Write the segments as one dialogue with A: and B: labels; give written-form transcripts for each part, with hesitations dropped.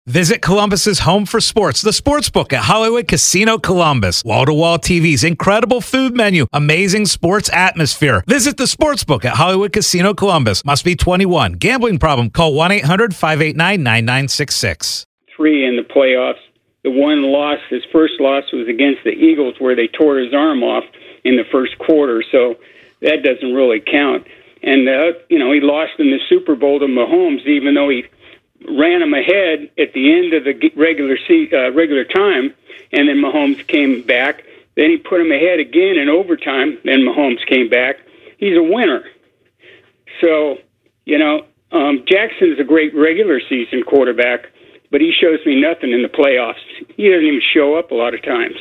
A: Visit Columbus's home for sports, the Sportsbook at Hollywood Casino Columbus. Wall-to-wall TVs, incredible food menu, amazing sports atmosphere. Visit the Sportsbook at Hollywood Casino Columbus. Must be 21. Gambling problem? Call 1-800-589-9966.
B: 3 in the playoffs. The one loss, his first loss, was against the Eagles, where they tore his arm off in the first quarter. So that doesn't really count. And he lost in the Super Bowl to Mahomes, even though he ran him ahead at the end of the regular time, and then Mahomes came back. Then he put him ahead again in overtime, then Mahomes came back. He's a winner. So, Jackson's a great regular season quarterback, but he shows me nothing in the playoffs. He doesn't even show up a lot of times.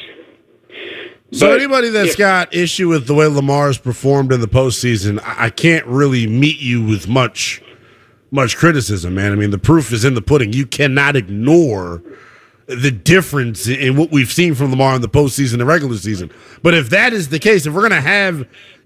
C: So anybody that's got issue with the way Lamar's performed in the postseason, I can't really meet you with much criticism, man. I mean, the proof is in the pudding. You cannot ignore the difference in what we've seen from Lamar in the postseason and regular season. But if that is the case, if we're going to have,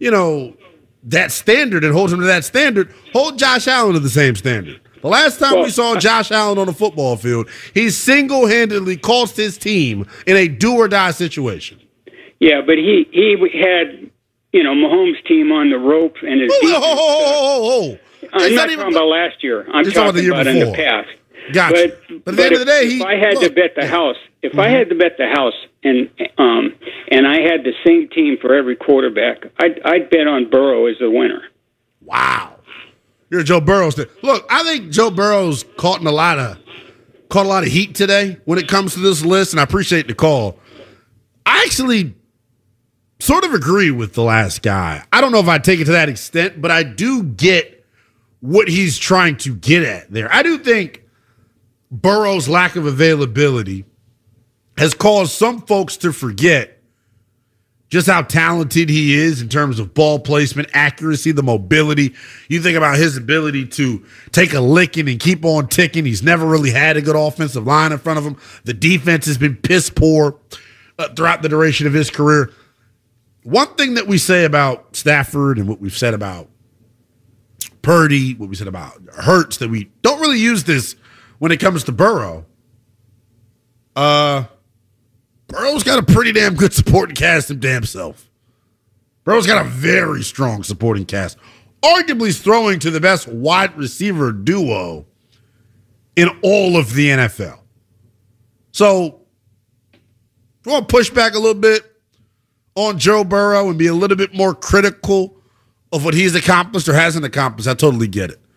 C: that standard and hold him to that standard, hold Josh Allen to the same standard. The last time we saw Josh Allen on a football field, he single-handedly cost his team in a do-or-die situation.
B: Yeah, but he had, Mahomes' team on the rope and his defense. I'm not talking about last year. I'm talking about in the past.
C: Gotcha. But at the end of the day,
B: if I had to bet the house, I had to bet the house, and I had the same team for every quarterback, I'd bet on Burrow as the winner.
C: Wow, you're a Joe Burrow. Look, I think Joe Burrow's caught a lot of heat today when it comes to this list, and I appreciate the call. I actually sort of agree with the last guy. I don't know if I'd take it to that extent, but I do get what he's trying to get at there. I do think Burrow's lack of availability has caused some folks to forget just how talented he is in terms of ball placement, accuracy, the mobility. You think about his ability to take a licking and keep on ticking. He's never really had a good offensive line in front of him. The defense has been piss poor throughout the duration of his career. One thing that we say about Stafford and what we've said about Purdy, what we said about Hurts, that we don't really use this when it comes to Burrow. Burrow's got a pretty damn good supporting cast him damn self. Burrow's got a very strong supporting cast. Arguably throwing to the best wide receiver duo in all of the NFL. So, if you want to push back a little bit on Joe Burrow and be a little bit more critical of what he's accomplished or hasn't accomplished, I totally get it.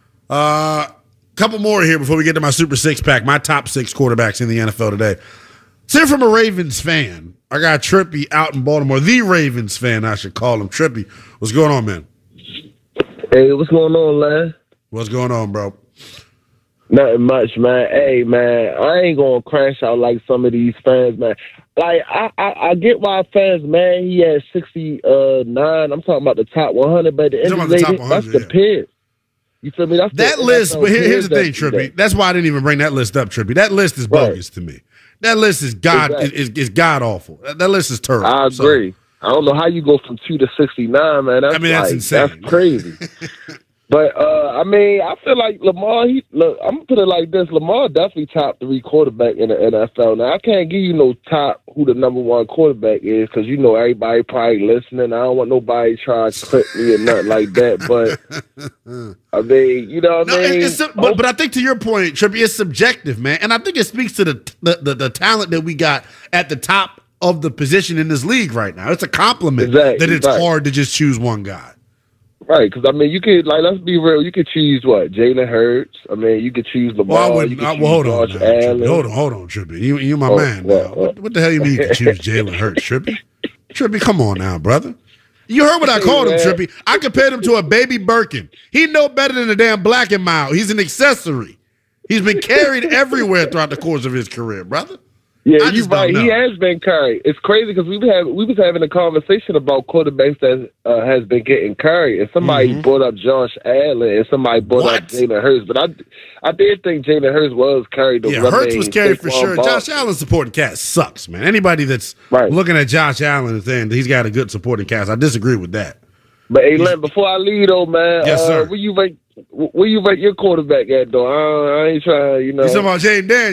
C: Couple more here before we get to my Super Six-Pack, my top 6 quarterbacks in the NFL today. Let's hear from a Ravens fan. I got Trippy out in Baltimore. The Ravens fan, I should call him. Trippy, what's going on, man?
D: Hey, what's going on, man?
C: What's going on, bro?
D: Nothing much, man. Hey, man, I ain't going to crash out like some of these fans, man. Like, I get why fans, man, he had 69. I'm talking about the top 100, but at the end of the day, that's the pit. You feel me?
C: That list, but here's the thing, Trippy. That's why I didn't even bring that list up, Trippy. That list is bogus to me. That list is is god-awful. That list is terrible.
D: I agree. I don't know how you go from 2 to 69, man. That's insane. That's crazy. But, I feel like Lamar, I'm going to put it like this. Lamar definitely top 3 quarterback in the NFL. Now, I can't give you no top who the number 1 quarterback is because, everybody probably listening. I don't want nobody trying to clip me or nothing like that. But, you know what I mean?
C: But I think to your point, Trippy, it's subjective, man. And I think it speaks to the talent that we got at the top of the position in this league right now. It's a compliment that it's hard to just choose one guy.
D: Right, because, you could, let's be real, you could choose, Jalen Hurts. You could choose Lamar.
C: Hold on, Trippy. You my man now. What the hell you mean you can choose Jalen Hurts, Trippy? Trippy, come on now, brother. You heard what I called him, Trippy. I compared him to a baby Birkin. He no better than a damn Black and Mild. He's an accessory. He's been carried everywhere throughout the course of his career, brother.
D: Yeah, you're right. He has been carried. It's crazy because we was having a conversation about quarterbacks that has been getting carried, and somebody brought up Josh Allen, and somebody brought up Jalen Hurts. But I did think Jalen Hurts was carried.
C: Yeah, Hurts was carried for sure. Josh Allen's supporting cast sucks, man. Anybody that's looking at Josh Allen and saying he's got a good supporting cast, I disagree with that.
D: But hey, Len, before I leave though, man,
C: yes, sir.
D: Where you rate your quarterback at though? I ain't trying,
C: You talking about Jaden Daniels?